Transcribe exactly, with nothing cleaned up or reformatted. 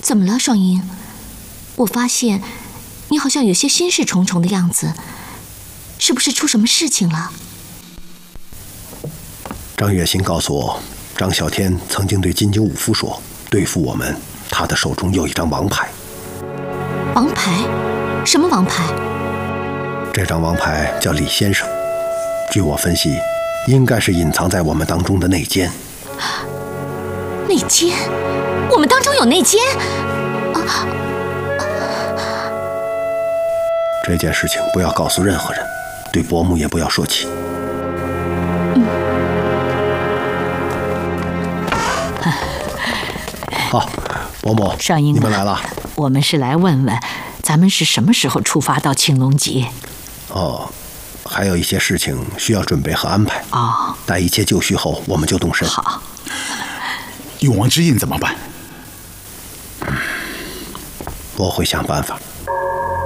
怎么了，双英？我发现你好像有些心事重重的样子，是不是出什么事情了？ 张月心告诉我，张小天曾经对金井武夫说，对付我们，他的手中有一张王牌。 王牌？什么王牌？ 这张王牌叫李先生，据我分析，应该是隐藏在我们当中的内奸。 内奸？我们当中有内奸？啊！ 这件事情不要告诉任何人，对伯母也不要说起。 嗯。 好，伯母， 少英， 你们来了。 我们是来问问，咱们是什么时候出发到青龙节？ 哦，还有一些事情需要准备和安排。 哦， 待一切就绪后，我们就动身。 好。 永王之印怎么办？ 我会想办法。